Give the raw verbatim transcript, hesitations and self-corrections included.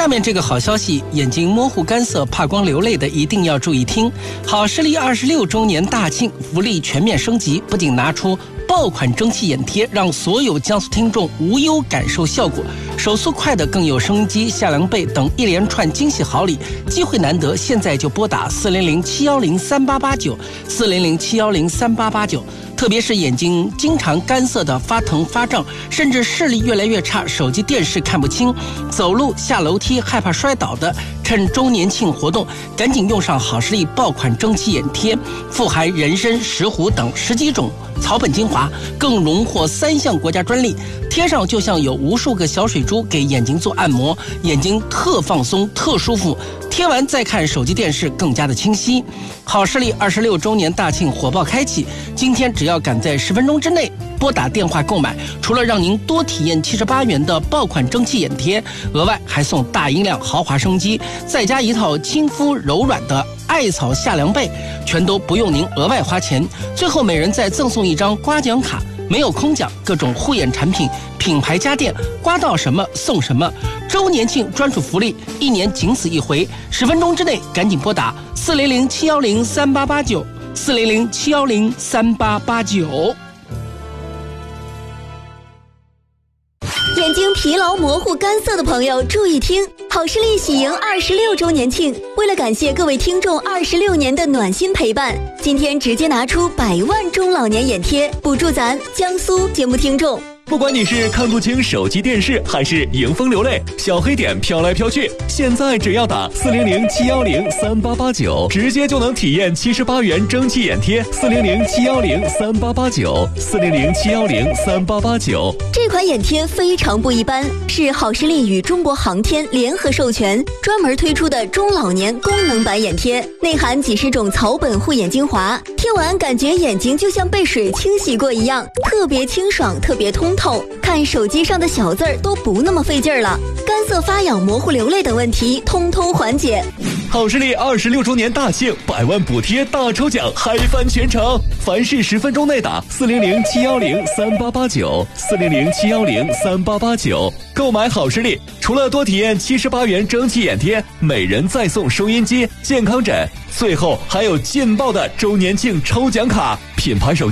下面这个好消息，眼睛模糊干涩怕光流泪的一定要注意听。好视力二十六周年大庆，福利全面升级，不仅拿出爆款蒸汽眼贴，让所有江苏听众无忧感受效果，手速快的更有收音机、夏凉被等一连串惊喜好礼，机会难得，现在就拨打四零零七幺零三八八九四零零七幺零三八八九。特别是眼睛经常干涩的、发疼发胀，甚至视力越来越差，手机电视看不清，走路下楼梯害怕摔倒的，趁周年庆活动赶紧用上好视力爆款蒸汽眼贴，富含人参、石斛等十几种草本精华，更荣获三项国家专利，贴上就像有无数个小水珠给眼睛做按摩，眼睛特放松特舒服，贴完再看手机电视更加的清晰。好视力二十六周年大庆火爆开启，今天只要赶在十分钟之内拨打电话购买，除了让您多体验七十八元的爆款蒸汽眼贴，额外还送大音量豪华升级，再加一套亲肤柔软的艾草夏凉被，全都不用您额外花钱。最后每人再赠送一张刮奖卡，没有空奖，各种护眼产品、品牌家电，刮到什么送什么。周年庆专属福利，一年仅此一回，十分钟之内赶紧拨打四零零七幺零三八八九四零零七幺零三八八九。 眼睛疲劳模糊干涩的朋友注意听，好视力喜迎二十六周年庆，为了感谢各位听众二十六年的暖心陪伴，今天直接拿出百万中老年眼贴，补助咱江苏节目听众。 不管你是看不清手机电视，还是迎风流泪，小黑点飘来飘去，现在只要打四零零七幺零三八八九，直接就能体验七十八元蒸汽眼贴。四零零七幺零三八八九，四零零七幺零三八八九。 这款眼贴非常不一般，是好视力与中国航天联合授权，专门推出的中老年功能版眼贴，内含几十种草本护眼精华，贴完感觉眼睛就像被水清洗过一样，特别清爽，特别通透，看手机上的小字儿都不那么费劲儿了，干涩发痒、模糊流泪等问题通通缓解。 好视力二十六周年大庆，百万补贴大抽奖，嗨翻全城！凡是十分钟内打四零零七幺零三八八九四零零七幺零三八八九，购买好视力，除了多体验七十八元蒸汽眼贴，每人再送收音机、健康枕，最后还有劲爆的周年庆抽奖卡，品牌手